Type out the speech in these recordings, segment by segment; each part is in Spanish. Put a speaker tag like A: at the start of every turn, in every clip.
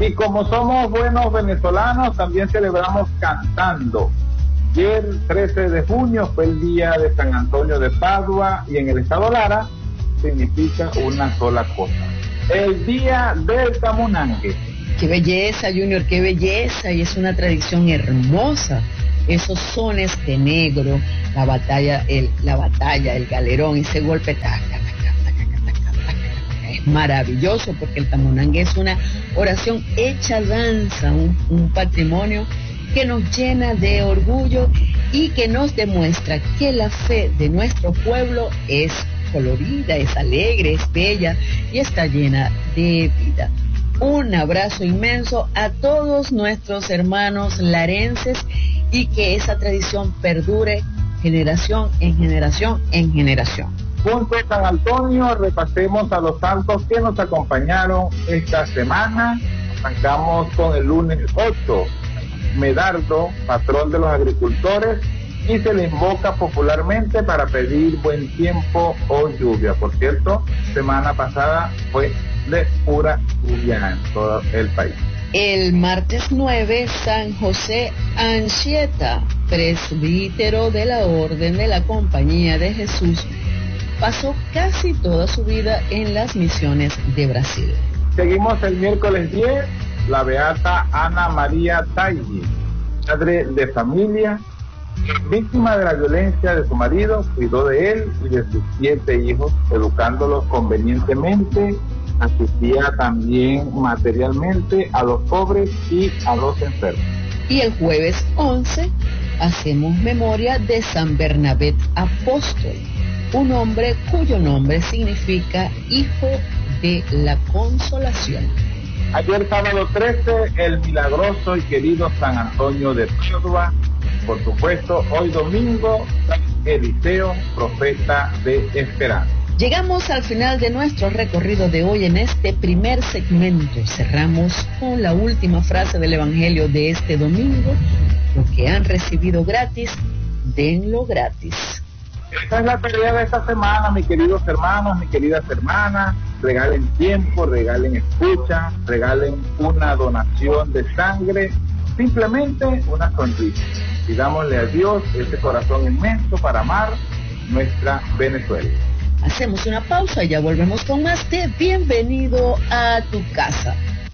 A: Y como somos buenos venezolanos, también celebramos cantando. Ayer, 13 de junio, fue el día de San Antonio de Padua y en el estado Lara significa una sola cosa: el día del camunangue.
B: Qué belleza, Junior, qué belleza, y es una tradición hermosa. Esos sones de negro, la batalla, el galerón, ese golpe, es maravilloso, porque el camunangue es una oración hecha danza, un patrimonio que nos llena de orgullo y que nos demuestra que la fe de nuestro pueblo es colorida, es alegre, es bella y está llena de vida. Un abrazo inmenso a todos nuestros hermanos larenses y que esa tradición perdure generación en generación en generación.
A: Junto a San Antonio, repasemos a los santos que nos acompañaron esta semana. Arrancamos con el lunes 8, Medardo, patrón de los agricultores, y se le invoca popularmente para pedir buen tiempo o lluvia. Por cierto, semana pasada fue de pura lluvia en todo el país.
B: El martes 9, San José Anchieta, presbítero de la Orden de la Compañía de Jesús, pasó casi toda su vida en las misiones de Brasil.
A: Seguimos el miércoles 10, la beata Ana María Taggi, madre de familia, víctima de la violencia de su marido, cuidó de él y de sus 7 hijos, educándolos convenientemente. Asistía también materialmente a los pobres y a los enfermos.
B: Y el jueves 11 hacemos memoria de San Bernabé Apóstol, un hombre cuyo nombre significa hijo de la consolación.
A: Ayer sábado 13, el milagroso y querido San Antonio de Padua. Por supuesto, hoy domingo, San Eliseo, profeta de esperanza.
B: Llegamos al final de nuestro recorrido de hoy en este primer segmento. Cerramos con la última frase del Evangelio de este domingo: lo que han recibido gratis, denlo gratis.
A: Esta es la tarea de esta semana, mis queridos hermanos, mis queridas hermanas. Regalen tiempo, regalen escucha, regalen una donación de sangre, simplemente una sonrisa. Pidámosle a Dios ese corazón inmenso para amar nuestra Venezuela.
B: Hacemos una pausa y ya volvemos con más de Bienvenido a tu casa.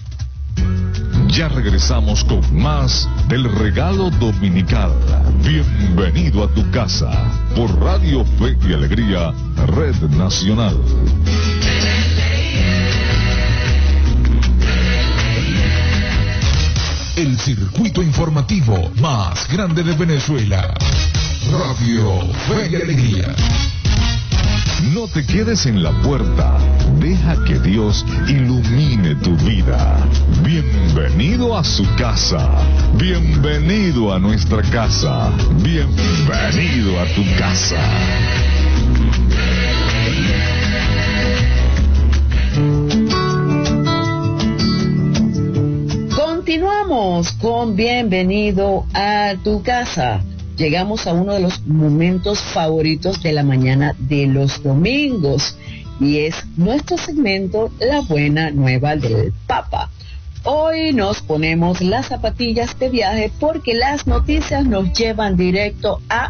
C: Ya regresamos con más del regalo dominical. Bienvenido a tu casa por Radio Fe y Alegría, Red Nacional. El circuito informativo más grande de Venezuela. Radio Fe y Alegría. No te quedes en la puerta, deja que Dios ilumine tu vida. Bienvenido a su casa, bienvenido a nuestra casa, bienvenido a tu casa.
B: Continuamos con Bienvenido a tu casa. Llegamos a uno de los momentos favoritos de la mañana de los domingos y es nuestro segmento La Buena Nueva del Papa. Hoy nos ponemos las zapatillas de viaje porque las noticias nos llevan directo a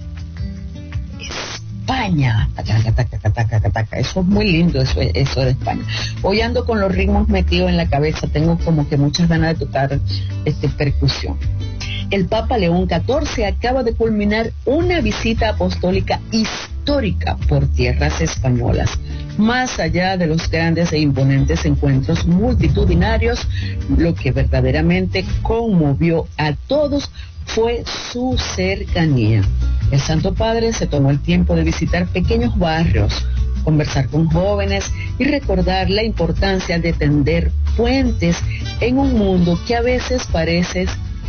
B: España. Eso es muy lindo, eso de España. Hoy ando con los ritmos metidos en la cabeza, tengo como que muchas ganas de tocar percusión. El Papa León XIV acaba de culminar una visita apostólica histórica por tierras españolas. Más allá de los grandes e imponentes encuentros multitudinarios, lo que verdaderamente conmovió a todos fue su cercanía. El Santo Padre se tomó el tiempo de visitar pequeños barrios, conversar con jóvenes y recordar la importancia de tender puentes en un mundo que a veces parece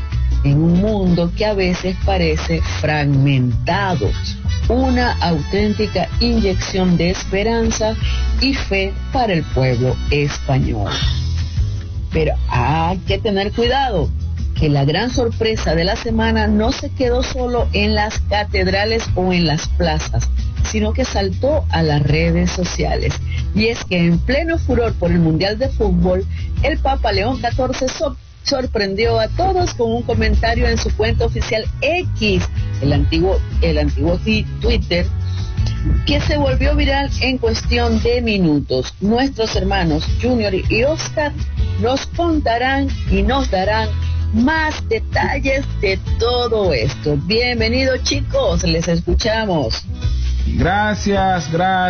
B: fragmentado. Una auténtica inyección de esperanza y fe para el pueblo español. Pero hay que tener cuidado, que la gran sorpresa de la semana no se quedó solo en las catedrales o en las plazas, sino que saltó a las redes sociales. Y es que en pleno furor por el Mundial de Fútbol, el Papa León XIV sorprendió a todos con un comentario en su cuenta oficial X, el antiguo Twitter, que se volvió viral en cuestión de minutos. Nuestros hermanos Junior y Oscar nos contarán y nos darán más detalles de todo esto. Bienvenidos, chicos, les escuchamos.
A: Gracias,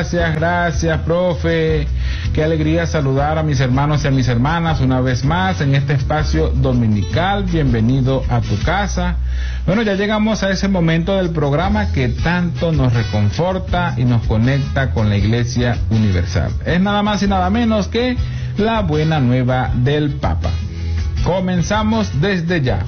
A: profe. Qué alegría saludar a mis hermanos y a mis hermanas una vez más en este espacio dominical. Bienvenido a tu casa. Bueno, ya llegamos a ese momento del programa que tanto nos reconforta y nos conecta con la Iglesia Universal. Es nada más y nada menos que la buena nueva del Papa. Comenzamos desde ya.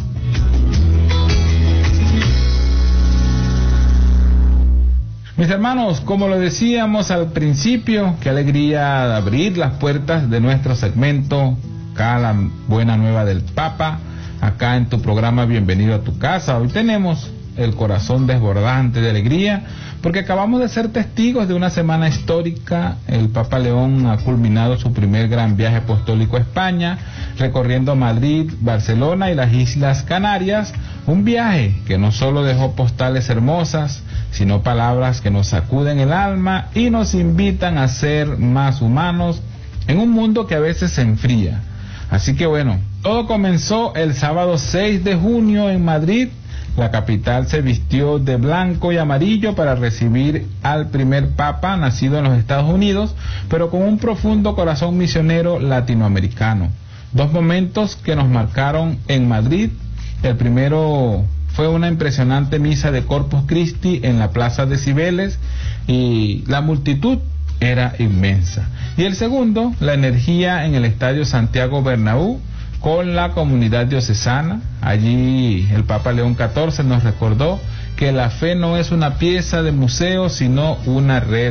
A: Mis hermanos, como lo decíamos al principio, qué alegría de abrir las puertas de nuestro segmento, acá la buena nueva del Papa, acá en tu programa Bienvenido a tu casa. Hoy tenemos el corazón desbordante de alegría, porque acabamos de ser testigos de una semana histórica. El Papa León ha culminado su primer gran viaje apostólico a España, recorriendo Madrid, Barcelona y las Islas Canarias, un viaje que no solo dejó postales hermosas, sino palabras que nos sacuden el alma y nos invitan a ser más humanos en un mundo que a veces se enfría. Así que bueno, todo comenzó el sábado 6 de junio en Madrid. La capital se vistió de blanco y amarillo para recibir al primer papa nacido en los Estados Unidos, pero con un profundo corazón misionero latinoamericano. Dos momentos que nos marcaron en Madrid. El primero fue una impresionante misa de Corpus Christi en la Plaza de Cibeles, y la multitud era inmensa. Y el segundo, la energía en el Estadio Santiago Bernabéu con la comunidad diocesana. Allí el Papa León XIV nos recordó que la fe no es una pieza de museo, sino una red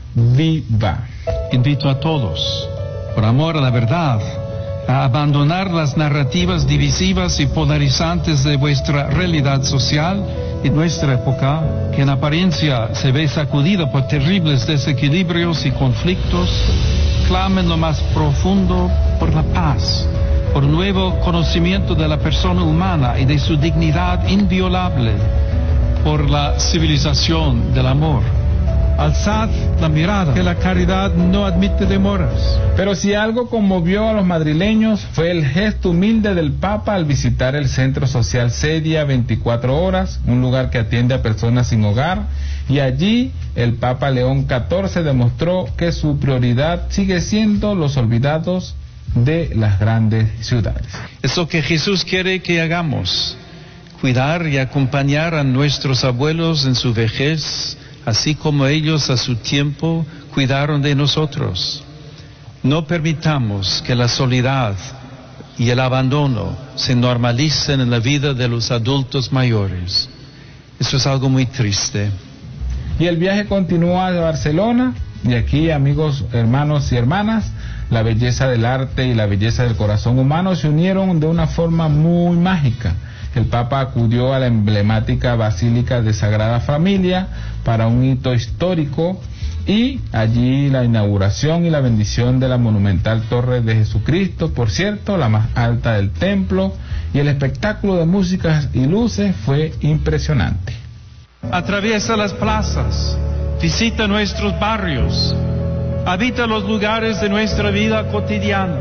A: viva.
D: Invito a todos, por amor a la verdad, a abandonar las narrativas divisivas y polarizantes de vuestra realidad social y nuestra época, que en apariencia se ve sacudida por terribles desequilibrios y conflictos. Clamen lo más profundo por la paz, por nuevo conocimiento de la persona humana y de su dignidad inviolable, por la civilización del amor. Alzad la mirada, que la caridad no admite demoras.
A: Pero si algo conmovió a los madrileños fue el gesto humilde del Papa al visitar el Centro Social Sedia 24 horas, un lugar que atiende a personas sin hogar, y allí el Papa León XIV demostró que su prioridad sigue siendo los olvidados de las grandes ciudades.
D: Es lo que Jesús quiere que hagamos: cuidar y acompañar a nuestros abuelos en su vejez, así como ellos a su tiempo cuidaron de nosotros. No permitamos que la soledad y el abandono se normalicen en la vida de los adultos mayores. Eso es algo muy triste.
A: Y el viaje continúa de Barcelona, y aquí, amigos, hermanos y hermanas, la belleza del arte y la belleza del corazón humano se unieron de una forma muy mágica. El Papa acudió a la emblemática Basílica de Sagrada Familia para un hito histórico, y allí la inauguración y la bendición de la monumental Torre de Jesucristo, por cierto, la más alta del templo, y el espectáculo de músicas y luces fue impresionante.
D: Atraviesa las plazas, visita nuestros barrios, habita los lugares de nuestra vida cotidiana.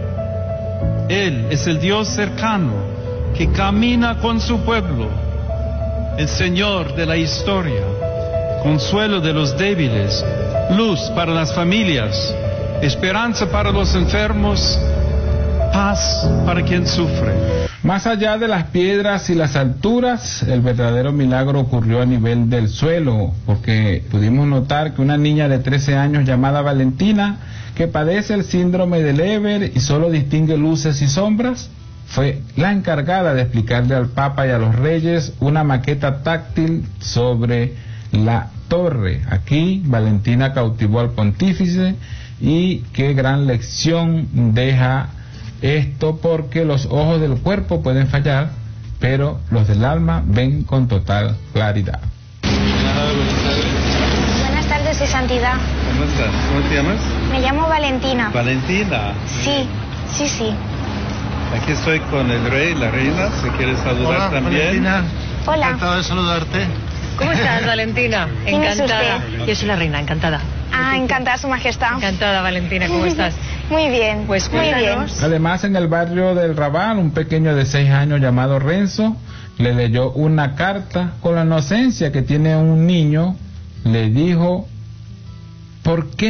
D: Él es el Dios cercano que camina con su pueblo, el Señor de la historia, consuelo de los débiles, luz para las familias, esperanza para los enfermos, paz para quien sufre.
A: Más allá de las piedras y las alturas, el verdadero milagro ocurrió a nivel del suelo, porque pudimos notar que una niña de 13 años llamada Valentina, que padece el síndrome de Leber y solo distingue luces y sombras, fue la encargada de explicarle al Papa y a los reyes una maqueta táctil sobre la torre. Aquí Valentina cautivó al pontífice, y qué gran lección deja esto, porque los ojos del cuerpo pueden fallar, pero los del alma ven con total claridad.
E: Buenas santidad.
D: ¿Cómo estás? ¿Cómo te llamas?
E: Me llamo Valentina.
D: Valentina.
E: Sí.
D: Aquí estoy con el rey, la reina, si quieres saludar.
F: Hola,
D: también.
F: Valentina.
E: Hola.
F: Encantado de saludarte.
G: ¿Cómo estás, Valentina?
E: ¿Quién es
G: Encantada.
E: usted?
G: Yo soy la reina, encantada.
E: Encantada, Su Majestad.
G: Encantada, Valentina, ¿cómo estás?
E: Muy bien.
G: Pues
E: muy bien.
G: cuéntanos.
H: Además, en el barrio del Raval, un pequeño de 6 años llamado Renzo le leyó una carta con la inocencia que tiene un niño. Le dijo: ¿por qué